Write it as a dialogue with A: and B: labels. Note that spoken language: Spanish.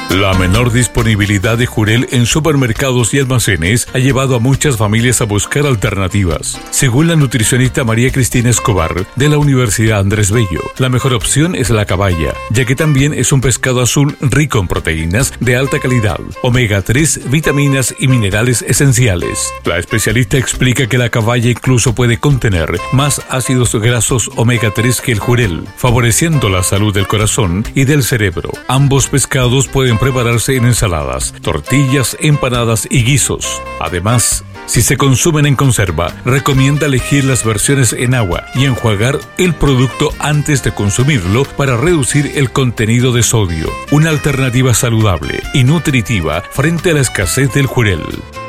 A: La menor disponibilidad de jurel en supermercados y almacenes ha llevado a muchas familias a buscar alternativas. Según la nutricionista María Cristina Escobar, de la Universidad Andrés Bello, la mejor opción es la caballa, ya que también es un pescado azul rico en proteínas de alta calidad, omega 3, vitaminas y minerales esenciales. La especialista explica que la caballa incluso puede contener más ácidos grasos omega 3 que el jurel, favoreciendo la salud del corazón y del cerebro. Ambos pescados pueden prepararse en ensaladas, tortillas, empanadas y guisos. Además, si se consumen en conserva, recomienda elegir las versiones en agua y enjuagar el producto antes de consumirlo para reducir el contenido de sodio. Una alternativa saludable y nutritiva frente a la escasez del jurel.